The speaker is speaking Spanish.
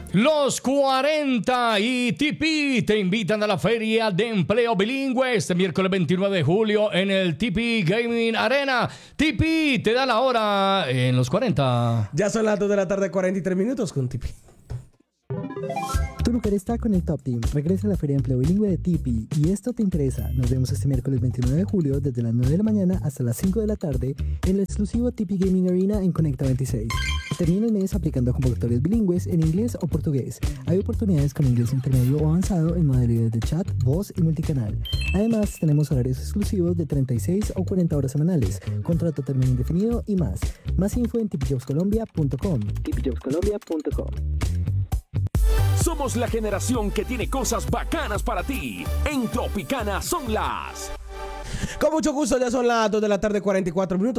Los 40 y TP te invitan a la Feria de Empleo Bilingüe este miércoles 29 de julio en el TP Gaming Arena. TP te da la hora en los 40. Ya son las 2 de la tarde, 43 minutos con TP. Tu lugar está con el Top Team. Regresa a la Feria de Empleo Bilingüe de Tipi y esto te interesa. Nos vemos este miércoles 29 de julio desde las 9 de la mañana hasta las 5 de la tarde en el exclusivo Tipi Gaming Arena en Conecta 26. Termina el mes aplicando convocatorias bilingües en inglés o portugués. Hay oportunidades con inglés intermedio o avanzado en modalidades de chat, voz y multicanal. Además, tenemos horarios exclusivos de 36 o 40 horas semanales, contrato término indefinido y más. Más info en tipijobscolombia.com. tipijobscolombia.com. Somos la generación que tiene cosas bacanas para ti. En Tropicana son las... Con mucho gusto, ya son las 2 de la tarde, 44 minutos.